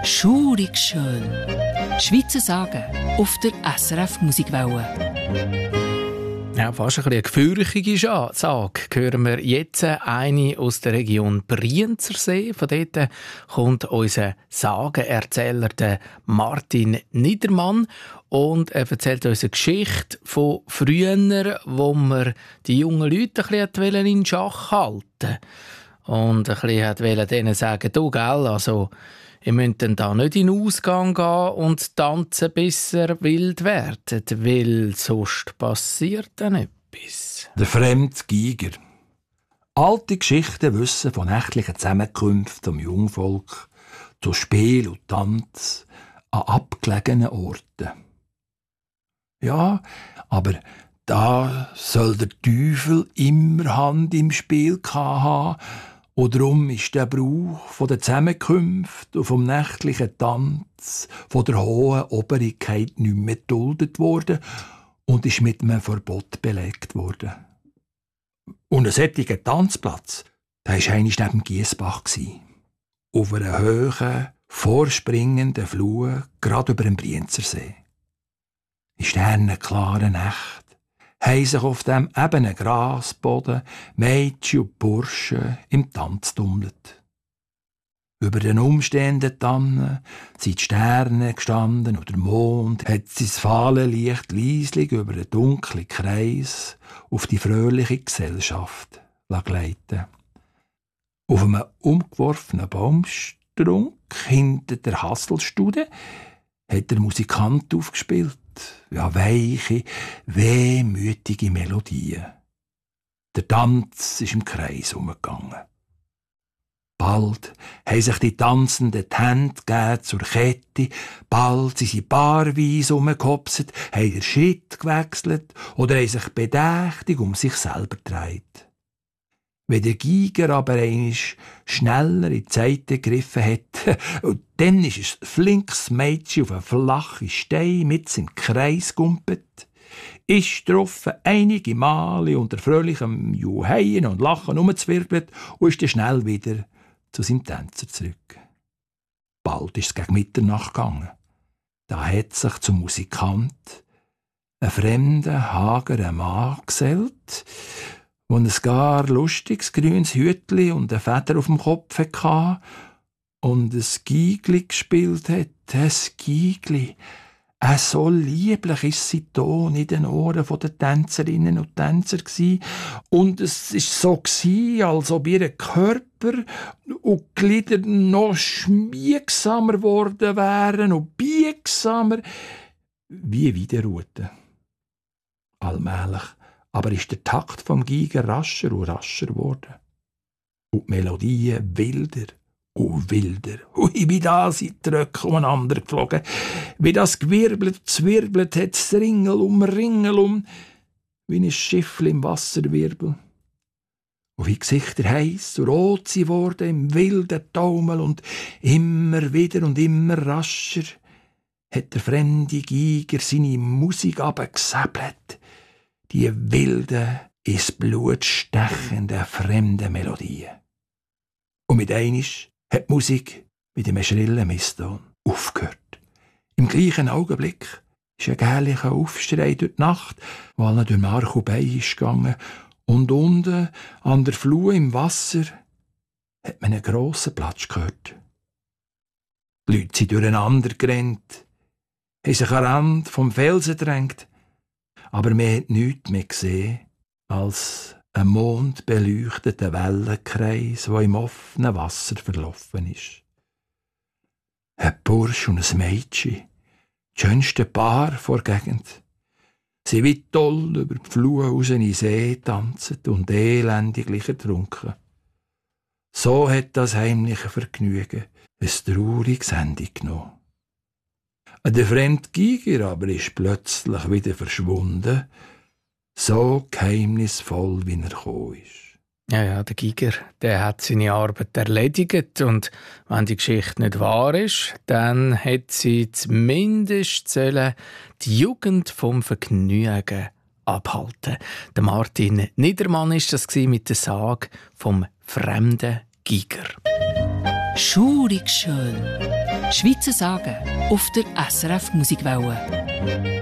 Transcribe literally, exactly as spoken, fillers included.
Schurig schön. Schweizer Sagen auf der S R F Musikwelle. Ja, fast ein bisschen eine gefürchtige Sage. Hören wir jetzt eine aus der Region Brienzersee. Von dort kommt unser Sagenerzähler der Martin Niedermann. Und er erzählt uns eine Geschichte von früher, wo wir die jungen Leute ein bisschen in Schach halten und ein bisschen denen sagen, du, gell, also, ihr müsst dann da nicht in den Ausgang gehen und tanzen, bis ihr wild werdet, weil sonst passiert dann etwas. Der fremde Giger. Alte Geschichten wissen von nächtlichen Zusammenkünften am Jungvolk zu Spiel und Tanz an abgelegenen Orten. Ja, aber da soll der Teufel immer Hand im Spiel haben. Und darum ist der Brauch von der Zusammenkünfte und vom nächtlichen Tanz von der hohen Obrigkeit nicht mehr geduldet worden und ist mit einem Verbot belegt worden. Und ein solcher Tanzplatz, der war einmal neben Giesbach. Auf einer hohen, vorspringenden Flur, gerade über dem Brienzersee. In sternenklaren Nächten haben sich auf dem ebenen Grasboden Mädchen und Burschen im Tanz tummelt. Über den umstehenden Tannen sind die Sterne gestanden und der Mond hat sein fahles Licht leislich über den dunklen Kreis auf die fröhliche Gesellschaft gleiten. Auf einem umgeworfenen Baumstrunk hinter der Hasselstude hat der Musikant aufgespielt. Ja, weiche, wehmütige Melodien. Der Tanz ist im Kreis umgegangen. Bald haben sich die Tanzenden die Hände gegeben zur Kette, bald sind sie paarweise umgehopset, haben den Schritt gewechselt oder haben sich bedächtig um sich selber gedreht. Wenn der Giger aber einmal schneller in die Zeit gegriffen hat, und dann ist ein flinkes Mädchen auf einen flachen Stein mit im Kreis gumpet, ist drauf einige Male unter fröhlichem Juheien und Lachen umzwirbelt und ist dann schnell wieder zu seinem Tänzer zurück. Bald ist es gegen Mitternacht gegangen. Da hat sich zum Musikant ein fremder, hagerer Mann gesellt, wo ein gar lustiges grünes Hütli und eine Feder auf dem Kopf hatte und ein Giegli gespielt hat. Ein Giegli. Ein so liebliches Ton in den Ohren der Tänzerinnen und Tänzer gsi. Und es war so, als ob ihr Körper und die Glieder noch schmiegsamer geworden wären und biegsamer wie Widerruten. Allmählich aber ist der Takt vom Giger rascher und rascher geworden. Und die Melodien wilder und wilder. Ui, wie da sind die Röcke umeinander geflogen. Wie das gewirbelt, zwirbelt hat, das Ringel um Ringel um, wie ein Schiff im Wasserwirbel. Und wie Gesichter heiss und rot sie worden im wilden Taumel und immer wieder und immer rascher hat der fremde Giger seine Musik abgesäbelt. Die wilden, ins Blut stechenden, fremden Melodien. Und mit einisch hat die Musik mit einem schrillen Misston aufgehört. Im gleichen Augenblick ist ein gährlicher Aufschrei durch die Nacht, wo allen durch Mark und Bein ist gegangen, und unten an der Flur im Wasser hat man einen grossen Platsch gehört. Die Leute sind durcheinander gerannt, haben sich an den Rand vom Felsen gedrängt, aber man hat nichts mehr gesehen als ein mondbeleuchteter Wellenkreis, der im offenen Wasser verlaufen ist. Ein Bursch und ein Mädchen, das schönste Paar vor der Gegend. Sie wie toll über die Flur raus in den See tanzen und elendiglich ertrunken. So hat das heimliche Vergnügen ein trauriges Ende genommen. Der fremde Giger aber ist plötzlich wieder verschwunden, so geheimnisvoll, wie er gekommen ist. Ja, ja, der Giger, der hat seine Arbeit erledigt und wenn die Geschichte nicht wahr ist, dann hat sie zumindest sollen die Jugend vom Vergnügen abhalten. Der Martin Niedermann ist das mit der Sage vom fremden Giger. Schurig schön. Schweizer Sagen auf der S R F Musikwelle.